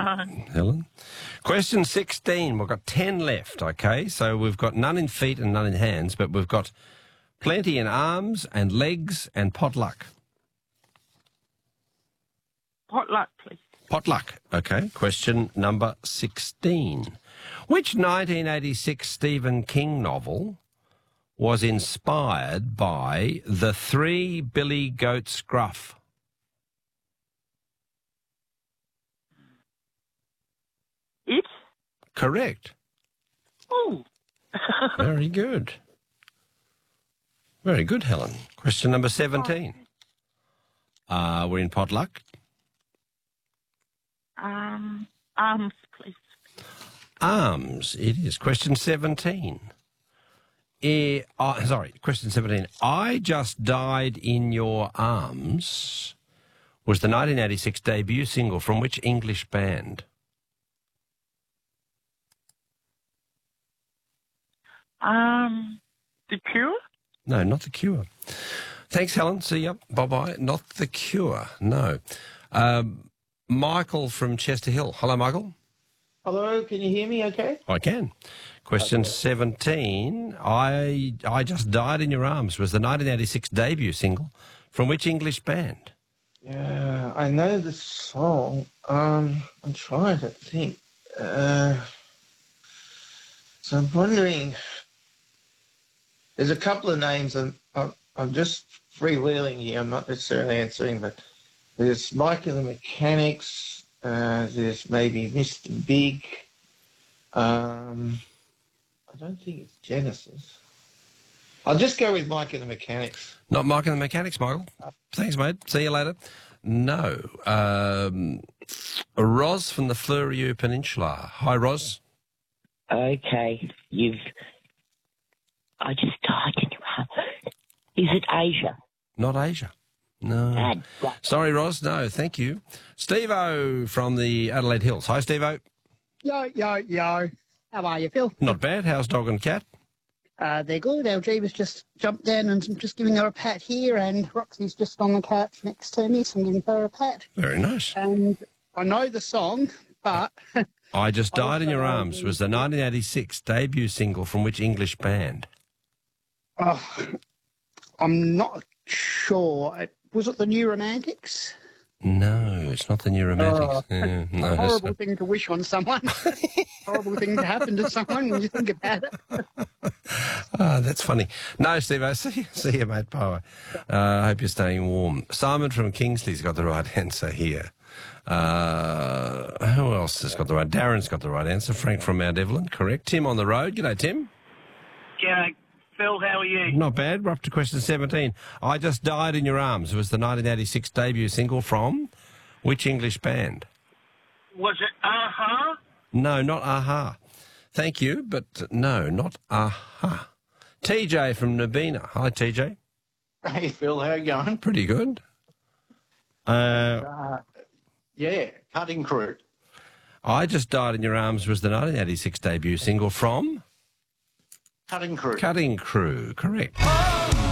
Helen. Question 16. We've got 10 left, okay? So we've got none in feet and none in hands, but we've got plenty in arms and legs and potluck. Potluck, please. Potluck, okay. Question number 16. Which 1986 Stephen King novel was inspired by The Three Billy Goats Gruff? It? Correct. Oh. Very good. Very good, Helen. Question number 17. We're in potluck. Arms, please. Arms, it is. Question 17. Question 17. I Just Died in Your Arms was the 1986 debut single from which English band? The Cure? No, not The Cure. Thanks, Helen. See ya. Bye-bye. Not The Cure. No. Michael from Chester Hill. Hello, Michael. Hello, can you hear me okay? I can. Question 17. I Just Died in Your Arms was the 1986 debut single from which English band? Yeah, I know the song. I'm trying to think. So I'm wondering. There's a couple of names. I'm just freewheeling here. I'm not necessarily answering, but there's Mike and the Mechanics. There's maybe Mr. Big. I don't think it's Genesis. I'll just go with Mike and the Mechanics. Not Mike and the Mechanics, Michael. Thanks, mate. See you later. No. Roz from the Fleurieu Peninsula. Hi, Roz. Okay, I just died in your heart. Is it Asia? Not Asia. No. Sorry, Roz. No, thank you. Steve-O from the Adelaide Hills. Hi, Steve-O. Yo. How are you, Phil? Not bad. How's dog and cat? They're good. LG was just jumped down and I'm just giving her a pat here, and Roxy's just on the couch next to me, so I'm giving her a pat. Very nice. And I know the song, but... I Just Died in Your Arms was the 1986 debut single from which English band? I'm not sure. Was it the New Romantics? No, it's not the New Romantics. Yeah, no, horrible thing to wish on someone. Horrible thing to happen to someone when you think about it. That's funny. No, Steve, I see you, mate. Power. I hope you're staying warm. Simon from Kingsley's got the right answer here. Who else has got the right? Darren's got the right answer. Frank from Mount Evelyn, correct. Tim on the road. G'day, Tim. G'day, Phil. How are you? Not bad. We're up to question 17. I Just Died in Your Arms was the 1986 debut single from which English band? Was it Aha? No, not Aha. Thank you, but no, not Aha. TJ from Nabina. Hi, TJ. Hey, Phil. How you going? Pretty good. Yeah, Cutting Crew. I Just Died in Your Arms was the 1986 debut single from? Cutting Crew. Cutting Crew, correct.